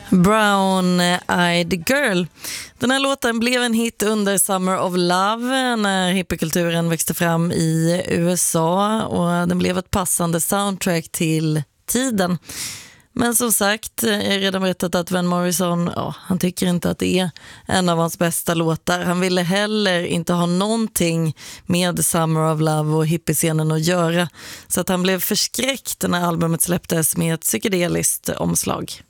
Brown Eyed Girl. Den här låten blev en hit under Summer of Love när hippiekulturen växte fram i USA och den blev ett passande soundtrack till tiden. Men som sagt, jag har redan berättat att Van Morrison, han tycker inte att det är en av hans bästa låtar. Han ville heller inte ha någonting med Summer of Love och hippiescenen att göra. Så att han blev förskräckt när albumet släpptes med ett psykedeliskt omslag.